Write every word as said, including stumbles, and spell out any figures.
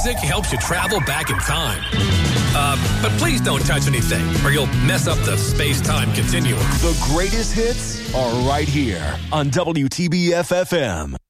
music helps you travel back in time. Uh, but please don't touch anything, or you'll mess up the space-time continuum. The greatest hits are right here on W T B F F M.